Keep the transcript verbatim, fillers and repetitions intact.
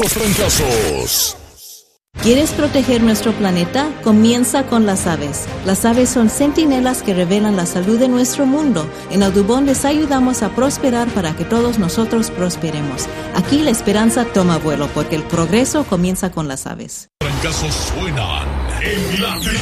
los trancazos. ¿Quieres proteger nuestro planeta? Comienza con las aves. Las aves son centinelas que revelan la salud de nuestro mundo. En Audubon les ayudamos a prosperar para que todos nosotros prosperemos. Aquí la esperanza toma vuelo porque el progreso comienza con las aves. Trancazos suenan en la